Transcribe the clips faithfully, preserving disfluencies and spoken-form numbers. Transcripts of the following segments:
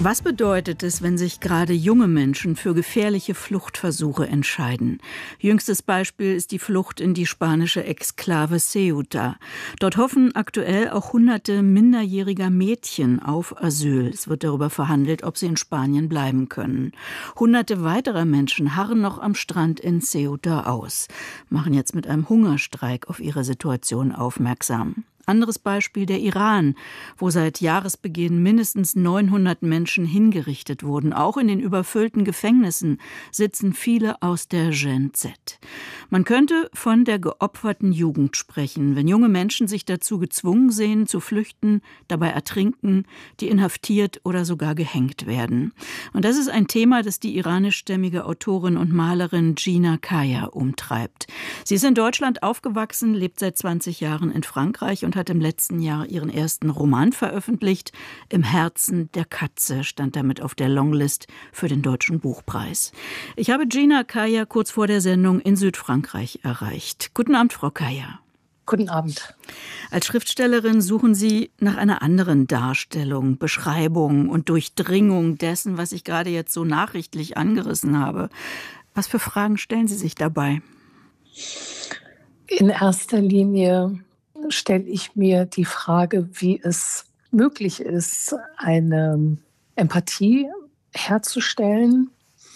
Was bedeutet es, wenn sich gerade junge Menschen für gefährliche Fluchtversuche entscheiden? Jüngstes Beispiel ist die Flucht in die spanische Exklave Ceuta. Dort hoffen aktuell auch hunderte minderjähriger Mädchen auf Asyl. Es wird darüber verhandelt, ob sie in Spanien bleiben können. Hunderte weiterer Menschen harren noch am Strand in Ceuta aus, machen jetzt mit einem Hungerstreik auf ihre Situation aufmerksam. Anderes Beispiel der Iran, wo seit Jahresbeginn mindestens neunhundert Menschen hingerichtet wurden. Auch in den überfüllten Gefängnissen sitzen viele aus der Gen Z. Man könnte von der geopferten Jugend sprechen, wenn junge Menschen sich dazu gezwungen sehen, zu flüchten, dabei ertrinken, die inhaftiert oder sogar gehängt werden. Und das ist ein Thema, das die iranischstämmige Autorin und Malerin Gina Kaya umtreibt. Sie ist in Deutschland aufgewachsen, lebt seit zwanzig Jahren in Frankreich und hat im letzten Jahr ihren ersten Roman veröffentlicht. Im Herzen der Katze stand damit auf der Longlist für den Deutschen Buchpreis. Ich habe Gina Kaya kurz vor der Sendung in Südfrankreich erreicht. Guten Abend, Frau Kaya. Guten Abend. Als Schriftstellerin suchen Sie nach einer anderen Darstellung, Beschreibung und Durchdringung dessen, was ich gerade jetzt so nachrichtlich angerissen habe. Was für Fragen stellen Sie sich dabei? In erster Linie stelle ich mir die Frage, wie es möglich ist, eine Empathie herzustellen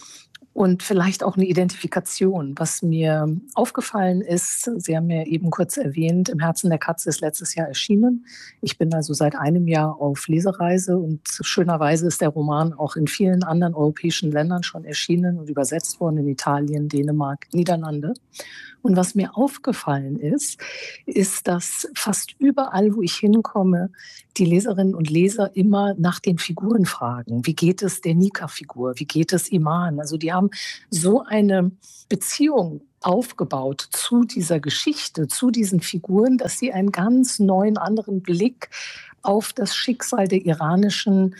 und vielleicht auch eine Identifikation. Was mir aufgefallen ist, Sie haben ja eben kurz erwähnt, Im Herzen der Katze ist letztes Jahr erschienen. Ich bin also seit einem Jahr auf Lesereise und schönerweise ist der Roman auch in vielen anderen europäischen Ländern schon erschienen und übersetzt worden, in Italien, Dänemark, Niederlande. Und was mir aufgefallen ist, ist, dass fast überall, wo ich hinkomme, die Leserinnen und Leser immer nach den Figuren fragen. Wie geht es der Nika-Figur? Wie geht es Iman? Also die haben so eine Beziehung aufgebaut zu dieser Geschichte, zu diesen Figuren, dass sie einen ganz neuen, anderen Blick auf das Schicksal der iranischen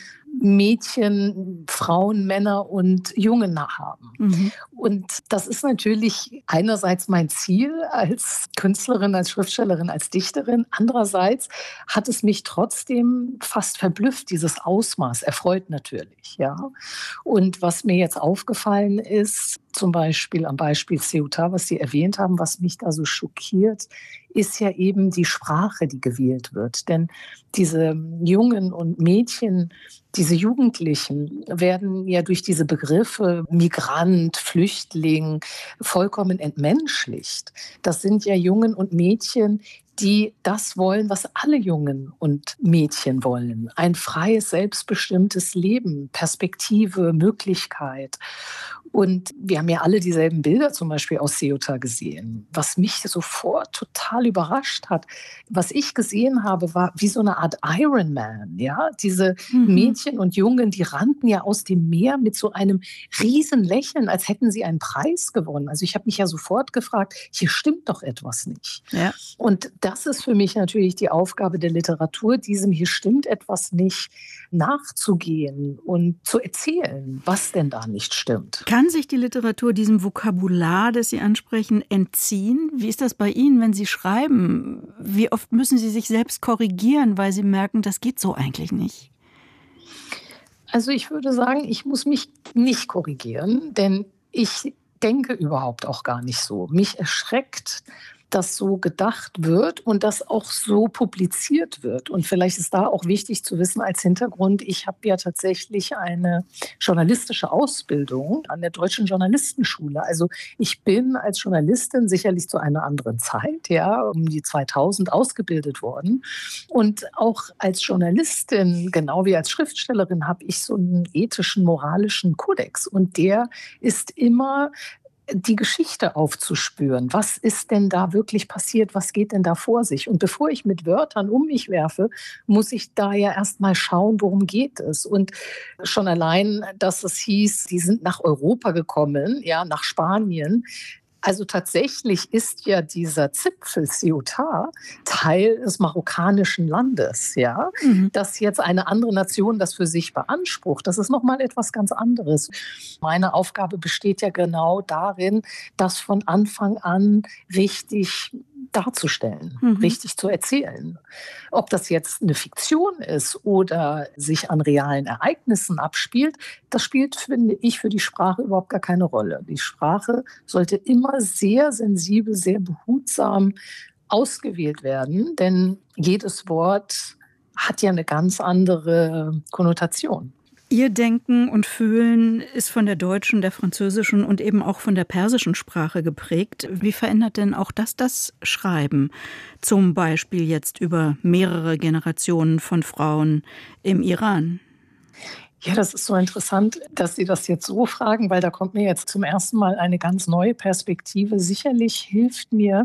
Mädchen, Frauen, Männer und Jungen haben. Mhm. Und das ist natürlich einerseits mein Ziel als Künstlerin, als Schriftstellerin, als Dichterin. Andererseits hat es mich trotzdem fast verblüfft, dieses Ausmaß. Erfreut natürlich, ja. Und was mir jetzt aufgefallen ist, zum Beispiel am Beispiel Ceuta, was Sie erwähnt haben, was mich da so schockiert, ist ja eben die Sprache, die gewählt wird. Denn diese Jungen und Mädchen, diese Jugendlichen werden ja durch diese Begriffe Migrant, Flüchtling vollkommen entmenschlicht. Das sind ja Jungen und Mädchen, die das wollen, was alle Jungen und Mädchen wollen. Ein freies, selbstbestimmtes Leben, Perspektive, Möglichkeit. Und wir haben ja alle dieselben Bilder zum Beispiel aus Ceuta gesehen. Was mich sofort total überrascht hat, was ich gesehen habe, war wie so eine Art Iron Man. Ja? Diese mhm. Mädchen und Jungen, die rannten ja aus dem Meer mit so einem riesen Lächeln, als hätten sie einen Preis gewonnen. Also ich habe mich ja sofort gefragt, hier stimmt doch etwas nicht. Ja. Und das ist für mich natürlich die Aufgabe der Literatur, diesem hier stimmt etwas nicht nachzugehen und zu erzählen, was denn da nicht stimmt. Kann sich die Literatur diesem Vokabular, das Sie ansprechen, entziehen? Wie ist das bei Ihnen, wenn Sie schreiben? Wie oft müssen Sie sich selbst korrigieren, weil Sie merken, das geht so eigentlich nicht? Also ich würde sagen, ich muss mich nicht korrigieren, denn ich denke überhaupt auch gar nicht so. Mich erschreckt, dass so gedacht wird und das auch so publiziert wird. Und vielleicht ist da auch wichtig zu wissen als Hintergrund, ich habe ja tatsächlich eine journalistische Ausbildung an der Deutschen Journalistenschule. Also ich bin als Journalistin sicherlich zu einer anderen Zeit, ja, um die zweitausend ausgebildet worden. Und auch als Journalistin, genau wie als Schriftstellerin, habe ich so einen ethischen, moralischen Kodex. Und der ist immer die Geschichte aufzuspüren. Was ist denn da wirklich passiert? Was geht denn da vor sich? Und bevor ich mit Wörtern um mich werfe, muss ich da ja erst mal schauen, worum geht es. Und schon allein, dass es hieß, die sind nach Europa gekommen, ja, nach Spanien. Also tatsächlich ist ja dieser Zipfel Ceuta Teil des marokkanischen Landes, ja. Mhm. Dass jetzt eine andere Nation das für sich beansprucht, das ist nochmal etwas ganz anderes. Meine Aufgabe besteht ja genau darin, das von Anfang an richtig darzustellen, Mhm. richtig zu erzählen. Ob das jetzt eine Fiktion ist oder sich an realen Ereignissen abspielt, das spielt, finde ich, für die Sprache überhaupt gar keine Rolle. Die Sprache sollte immer sehr sensibel, sehr behutsam ausgewählt werden, denn jedes Wort hat ja eine ganz andere Konnotation. Ihr Denken und Fühlen ist von der deutschen, der französischen und eben auch von der persischen Sprache geprägt. Wie verändert denn auch das das Schreiben? Zum Beispiel jetzt über mehrere Generationen von Frauen im Iran. Ja, das ist so interessant, dass Sie das jetzt so fragen, weil da kommt mir jetzt zum ersten Mal eine ganz neue Perspektive. Sicherlich hilft mir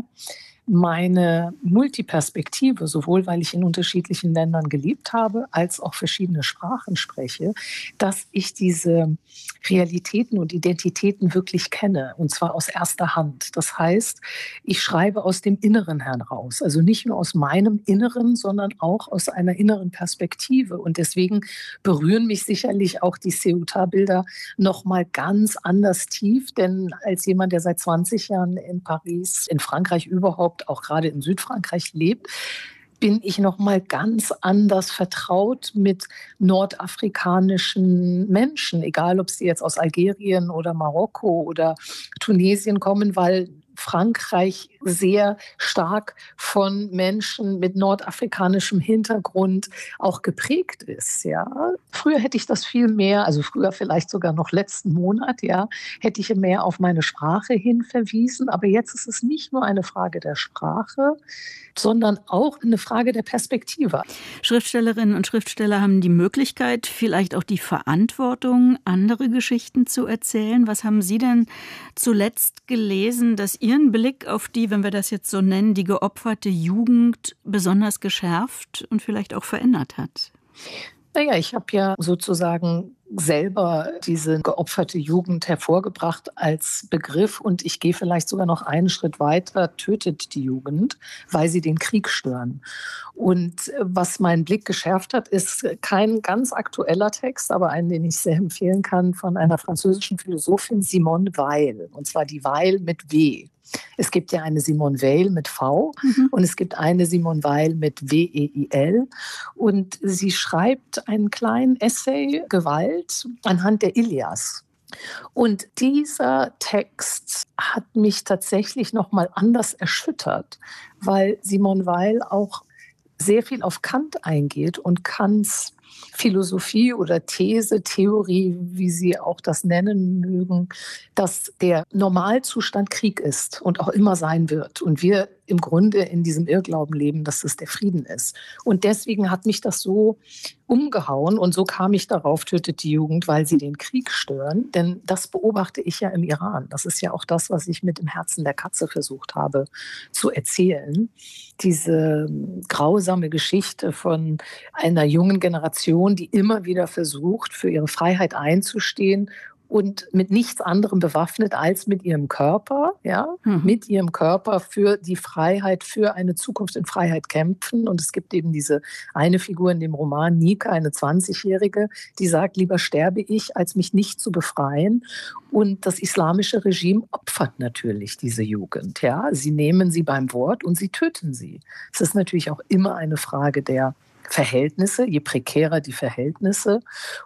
meine Multiperspektive, sowohl weil ich in unterschiedlichen Ländern gelebt habe, als auch verschiedene Sprachen spreche, dass ich diese Realitäten und Identitäten wirklich kenne, und zwar aus erster Hand. Das heißt, ich schreibe aus dem Inneren heraus, also nicht nur aus meinem Inneren, sondern auch aus einer inneren Perspektive. Und deswegen berühren mich sicherlich auch die Ceuta-Bilder noch mal ganz anders tief, denn als jemand, der seit zwanzig Jahren in Paris, in Frankreich überhaupt, auch gerade in Südfrankreich lebt, bin ich noch mal ganz anders vertraut mit nordafrikanischen Menschen, egal ob sie jetzt aus Algerien oder Marokko oder Tunesien kommen, weil Frankreich sehr stark von Menschen mit nordafrikanischem Hintergrund auch geprägt ist. Ja. Früher hätte ich das viel mehr, also früher vielleicht sogar noch letzten Monat, ja, hätte ich mehr auf meine Sprache hin verwiesen. Aber jetzt ist es nicht nur eine Frage der Sprache, sondern auch eine Frage der Perspektive. Schriftstellerinnen und Schriftsteller haben die Möglichkeit, vielleicht auch die Verantwortung, andere Geschichten zu erzählen. Was haben Sie denn zuletzt gelesen, das Ihren Blick auf die, wenn wir das jetzt so nennen, die geopferte Jugend besonders geschärft und vielleicht auch verändert hat? Naja, ich habe ja sozusagen selber diese geopferte Jugend hervorgebracht als Begriff und ich gehe vielleicht sogar noch einen Schritt weiter, tötet die Jugend, weil sie den Krieg stören. Und was meinen Blick geschärft hat, ist kein ganz aktueller Text, aber einen, den ich sehr empfehlen kann, von einer französischen Philosophin, Simone Weil, und zwar die Weil mit W. Es gibt ja eine Simone Weil mit V mhm. und es gibt eine Simone Weil mit W E I L. Und sie schreibt einen kleinen Essay, Gewalt, anhand der Ilias. Und dieser Text hat mich tatsächlich noch mal anders erschüttert, weil Simone Weil auch sehr viel auf Kant eingeht und Kants Philosophie oder These, Theorie, wie Sie auch das nennen mögen, dass der Normalzustand Krieg ist und auch immer sein wird. Und wir im Grunde in diesem Irrglauben leben, dass es der Frieden ist. Und deswegen hat mich das so umgehauen und so kam ich darauf, tötet die Jugend, weil sie den Krieg stören. Denn das beobachte ich ja im Iran. Das ist ja auch das, was ich mit dem Herzen der Katze versucht habe zu erzählen. Diese grausame Geschichte von einer jungen Generation, die immer wieder versucht, für ihre Freiheit einzustehen und mit nichts anderem bewaffnet als mit ihrem Körper, ja, mhm. mit ihrem Körper für die Freiheit, für eine Zukunft in Freiheit kämpfen. Und es gibt eben diese eine Figur in dem Roman, Nika, eine zwanzigjährige, die sagt, lieber sterbe ich, als mich nicht zu befreien. Und das islamische Regime opfert natürlich diese Jugend, ja. Sie nehmen sie beim Wort und sie töten sie. Es ist natürlich auch immer eine Frage der Verhältnisse. Je prekärer die Verhältnisse,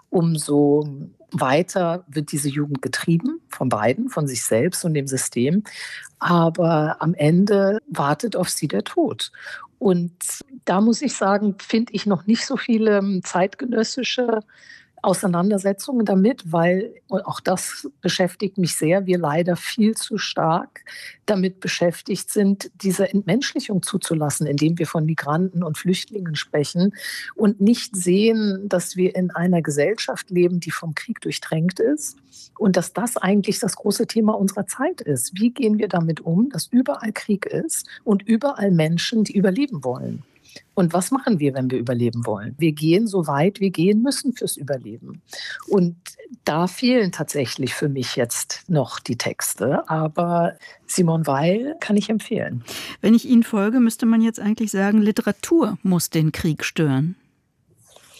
umso weiter wird diese Jugend getrieben, von beiden, von sich selbst und dem System. Aber am Ende wartet auf sie der Tod. Und da muss ich sagen, finde ich noch nicht so viele zeitgenössische Auseinandersetzungen damit, weil, und auch das beschäftigt mich sehr, wir leider viel zu stark damit beschäftigt sind, diese Entmenschlichung zuzulassen, indem wir von Migranten und Flüchtlingen sprechen und nicht sehen, dass wir in einer Gesellschaft leben, die vom Krieg durchtränkt ist und dass das eigentlich das große Thema unserer Zeit ist. Wie gehen wir damit um, dass überall Krieg ist und überall Menschen, die überleben wollen? Und was machen wir, wenn wir überleben wollen? Wir gehen so weit wir gehen müssen fürs Überleben. Und da fehlen tatsächlich für mich jetzt noch die Texte. Aber Simone Weil kann ich empfehlen. Wenn ich Ihnen folge, müsste man jetzt eigentlich sagen, Literatur muss den Krieg stören.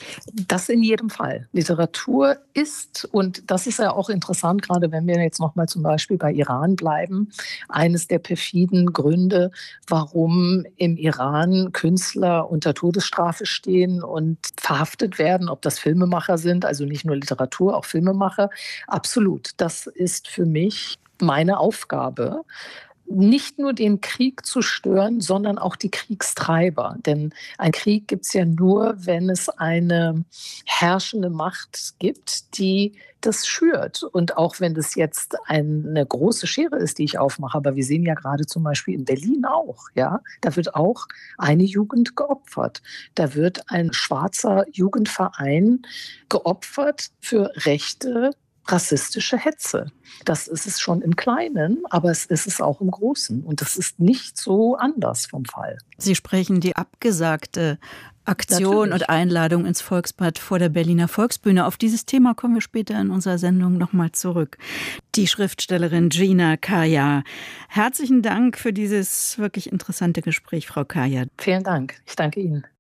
Das in jedem Fall. Literatur ist, und das ist ja auch interessant, gerade wenn wir jetzt noch mal zum Beispiel bei Iran bleiben, eines der perfiden Gründe, warum im Iran Künstler unter Todesstrafe stehen und verhaftet werden, ob das Filmemacher sind, also nicht nur Literatur, auch Filmemacher. Absolut. Das ist für mich meine Aufgabe, nicht nur den Krieg zu stören, sondern auch die Kriegstreiber. Denn ein Krieg gibt es ja nur, wenn es eine herrschende Macht gibt, die das schürt. Und auch wenn das jetzt eine große Schere ist, die ich aufmache, aber wir sehen ja gerade zum Beispiel in Berlin auch, ja, da wird auch eine Jugend geopfert. Da wird ein schwarzer Jugendverein geopfert für rechte rassistische Hetze. Das ist es schon im Kleinen, aber es ist es auch im Großen. Und das ist nicht so anders vom Fall. Sie sprechen die abgesagte Aktion Natürlich. und Einladung ins Volksbad vor der Berliner Volksbühne. Auf dieses Thema kommen wir später in unserer Sendung nochmal zurück. Die Schriftstellerin Gina Kaya. Herzlichen Dank für dieses wirklich interessante Gespräch, Frau Kaya. Vielen Dank. Ich danke Ihnen.